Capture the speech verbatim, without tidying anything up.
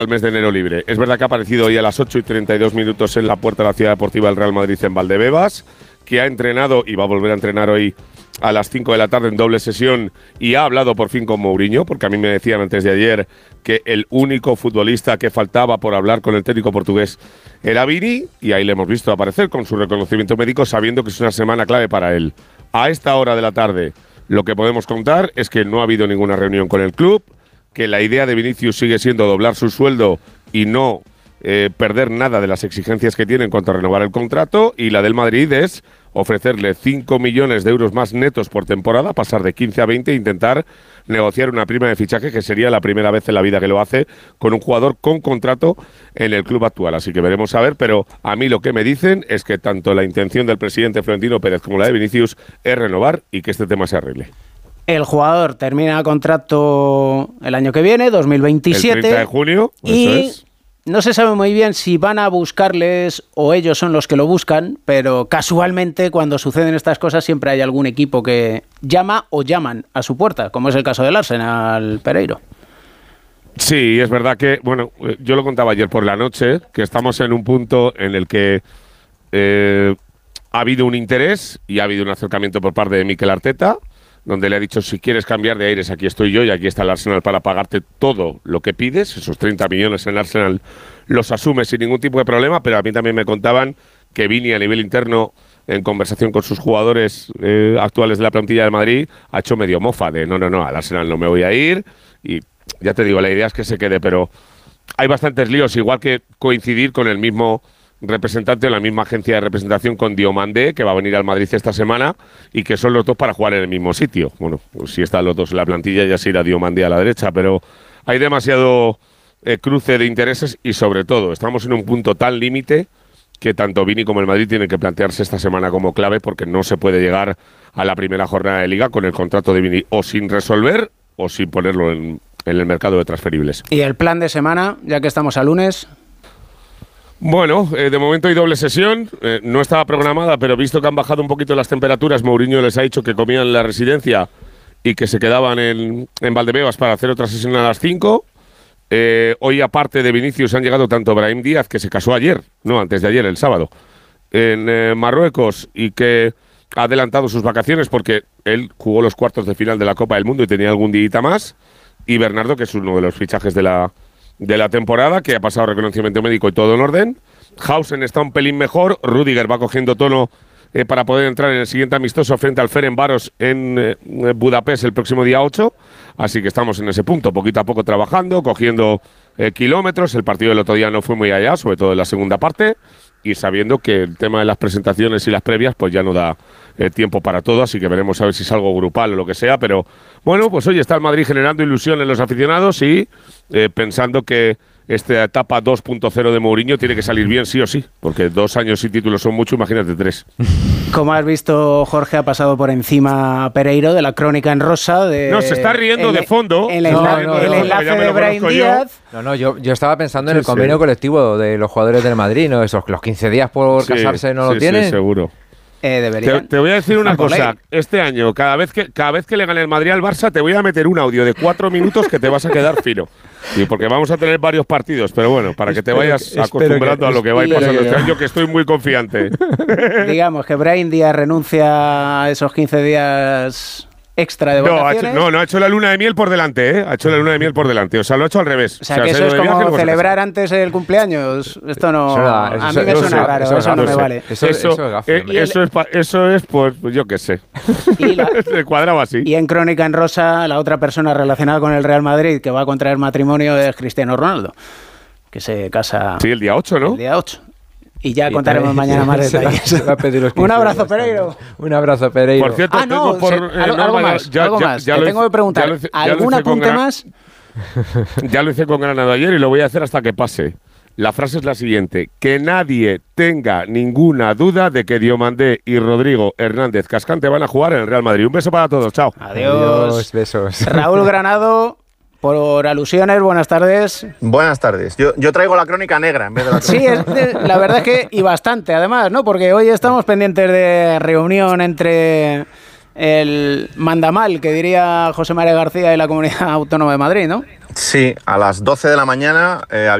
el mes de enero libre. Es verdad que ha aparecido hoy a las ocho y treinta y dos minutos en la puerta de la Ciudad Deportiva del Real Madrid en Valdebebas, que ha entrenado y va a volver a entrenar hoy a las cinco de la tarde en doble sesión y ha hablado por fin con Mourinho, porque a mí me decían antes de ayer que el único futbolista que faltaba por hablar con el técnico portugués era Vini, y ahí le hemos visto aparecer con su reconocimiento médico, sabiendo que es una semana clave para él. A esta hora de la tarde lo que podemos contar es que no ha habido ninguna reunión con el club, que la idea de Vinicius sigue siendo doblar su sueldo y no eh, perder nada de las exigencias que tiene en cuanto a renovar el contrato, y la del Madrid es ofrecerle cinco millones de euros más netos por temporada, pasar de quince a veinte e intentar negociar una prima de fichaje, que sería la primera vez en la vida que lo hace con un jugador con contrato en el club actual. Así que veremos a ver, pero a mí lo que me dicen es que tanto la intención del presidente Florentino Pérez como la de Vinicius es renovar y que este tema se arregle. El jugador termina contrato el año que viene, dos mil veintisiete. El treinta de junio, y eso es. No se sabe muy bien si van a buscarles o ellos son los que lo buscan, pero casualmente cuando suceden estas cosas siempre hay algún equipo que llama o llaman a su puerta, como es el caso del Arsenal, Pereiro. Sí, es verdad que, bueno, yo lo contaba ayer por la noche, que estamos en un punto en el que eh, ha habido un interés y ha habido un acercamiento por parte de Mikel Arteta, donde le ha dicho: si quieres cambiar de aires, aquí estoy yo y aquí está el Arsenal para pagarte todo lo que pides. Esos treinta millones en el Arsenal los asume sin ningún tipo de problema, pero a mí también me contaban que Vini, a nivel interno, en conversación con sus jugadores eh, actuales de la plantilla de Madrid, ha hecho medio mofa de no, no, no, al Arsenal no me voy a ir, y ya te digo, la idea es que se quede, pero hay bastantes líos, igual que coincidir con el mismo representante en la misma agencia de representación con Diomandé, que va a venir al Madrid esta semana, y que son los dos para jugar en el mismo sitio. Bueno, pues si están los dos en la plantilla ya se irá Diomandé a la derecha, pero hay demasiado eh, cruce de intereses y sobre todo estamos en un punto tan límite que tanto Vini como el Madrid tienen que plantearse esta semana como clave, porque no se puede llegar a la primera jornada de Liga con el contrato de Vini o sin resolver o sin ponerlo en, en el mercado de transferibles. ¿Y el plan de semana, ya que estamos a lunes? Bueno, eh, de momento hay doble sesión, eh, no estaba programada, pero visto que han bajado un poquito las temperaturas, Mourinho les ha dicho que comían en la residencia y que se quedaban en, en Valdebebas para hacer otra sesión a las cinco. Eh, hoy, aparte de Vinicius, han llegado tanto Brahim Díaz, que se casó ayer, no, antes de ayer, el sábado, en eh, Marruecos, y que ha adelantado sus vacaciones porque él jugó los cuartos de final de la Copa del Mundo y tenía algún día más, y Bernardo, que es uno de los fichajes de la... de la temporada, que ha pasado reconocimiento médico y todo en orden. Hausen está un pelín mejor. Rüdiger va cogiendo tono eh, para poder entrar en el siguiente amistoso frente al Ferencváros en eh, Budapest el próximo día ocho. Así que estamos en ese punto, poquito a poco trabajando, cogiendo eh, kilómetros. El partido del otro día no fue muy allá, sobre todo en la segunda parte, y sabiendo que el tema de las presentaciones y las previas pues ya no da eh, tiempo para todo, así que veremos a ver si es algo grupal o lo que sea, pero bueno, pues hoy está el Madrid generando ilusión en los aficionados y eh, pensando que esta etapa dos punto cero de Mourinho tiene que salir bien sí o sí, porque dos años sin títulos son mucho, imagínate tres. Como has visto, Jorge ha pasado por encima Pereiro de la crónica en rosa. De, no, se está riendo el, de fondo. El, el, no, enla no, el no, enlace no, de Brahim Díaz. No, no, yo, yo estaba pensando en sí, el convenio sí. colectivo de los jugadores del Madrid, ¿no? Esos, los quince días por sí, casarse no sí, lo tienen. Sí, seguro. Eh, deberían. Te, te voy a decir una Ah, cosa. Este año, cada vez que cada vez que le gane el Madrid al Barça, te voy a meter un audio de cuatro minutos que te vas a quedar fino. Y porque vamos a tener varios partidos, pero bueno, para que te vayas espero acostumbrando que, a lo que va a ir pasando que este no. año, que estoy muy confiante. Digamos que Brahim Díaz renuncia a esos quince días extra de No, ha vacaciones. hecho, no, no ha hecho la luna de miel por delante, ¿eh? Ha hecho la luna de miel por delante. O sea, lo ha hecho al revés. O sea, o sea que se eso ha es ido de como viaje y luego se celebrar casa. antes el cumpleaños. Esto no. Eso nada, eso- a mí me eso- suena eso- raro, eso- eso, no no me sé. vale. Eso, Eso, eso es gafe, eh, ¿no? eso, es pa- eso es, pues, pues yo qué sé. Y, la, Se cuadraba así. y en Crónica en Rosa, la otra persona relacionada con el Real Madrid que va a contraer matrimonio es Cristiano Ronaldo, que se casa Sí, el día ocho, ¿no? el día ocho. Y ya Y contaremos también- mañana más se va- detalles. se va a pedir los Un quince abrazo, días Pereiro. también. Un abrazo, Pereiro. Por cierto, Ah, no, tengo por, se- eh, algo, no, algo vale, más, ya- algo ya- más. ya Te lo tengo hice- que preguntar, ya lo hice- ya lo ¿algún hice con apunte Gran- más? Ya lo hice con Granado ayer y lo voy a hacer hasta que pase. La frase es la siguiente: que nadie tenga ninguna duda de que Diomandé y Rodrigo Hernández Cascante van a jugar en el Real Madrid. Un beso para todos, chao. Adiós. Adiós, besos. Raúl Granado, por alusiones, buenas tardes. Buenas tardes. Yo, yo traigo la crónica negra en vez de la Sí, crónica. es de- la verdad es que, y bastante además, ¿no? Porque hoy estamos pendientes de reunión entre el mandamal, que diría José María García, y la Comunidad Autónoma de Madrid, ¿no? Sí, a las doce de la mañana eh,